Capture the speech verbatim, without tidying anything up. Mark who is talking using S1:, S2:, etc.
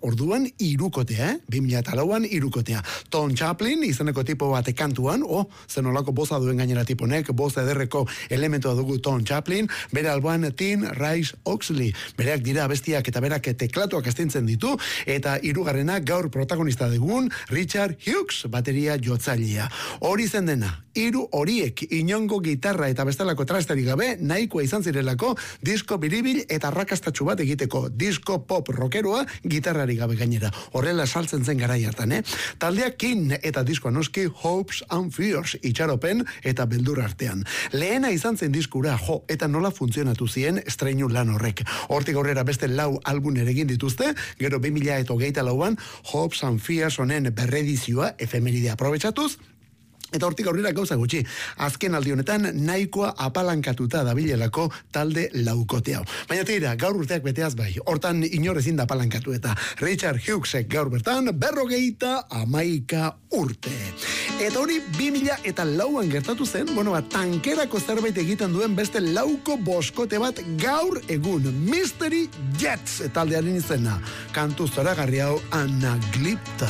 S1: orduan irukotea, eh? bi mila lauan irukotea. Tom Chaplin izeneko tipo bat kantuan, oh, zenolako boza duen gainera tiponek, boz ederreko elementua dugu Tom Chaplin, bere alboan Tim Rice Oxley, bereak dira bestiak eta berak teklatuak estintzen ditu, eta hirugarrena gaur protagonista dugun Richard Hughes, bateria jotzailea. Hori zen dena, hiru horiek inongo gitarra eta bestelako trasterik gabe nahikoa izan zirelako disko biribil eta rakastatxu bat egiteko, disko pop rockeroa gitarrari gabe gainera. Horrela saltzen zen garai hartan, eh? Taldeak kin eta diskoa noski Hopes and Fears, itxaropen eta beldur artean. Lehena izan zen diskura, jo, eta nola funtzionatu zien estreinu lan horrek. Hortik aurrera beste lau album ere egin dituzte, gero bi mila hogeita lauan Hopes and Fears honen berredizioa efemeridea aprobetxatuz, eta hortik aurrera gauza gutxi, azken aldi honetan nahikoa apalankatuta dabilelako talde laukote hau. Baina tira, gaur urteak beteaz bai, hortan inor ezin da apalankatu eta Richard Hughesek gaur bertan berrogeita amaika urte. Eta hori bi mila eta lauan gertatu zen, bueno, bat, tankerako zerbait egiten duen beste lauko boskote bat gaur egun, Mystery Jets taldearen izena, kantu zoragarri hau Anaglipta.